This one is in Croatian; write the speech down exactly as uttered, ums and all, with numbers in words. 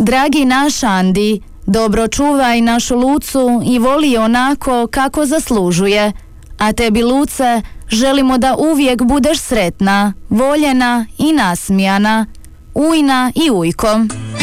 Dragi naš Andi, dobro čuvaj našu Lucu i voli onako kako zaslužuje. A tebi, Luce, želimo da uvijek budeš sretna, voljena i nasmijana. Ujna i Ujko.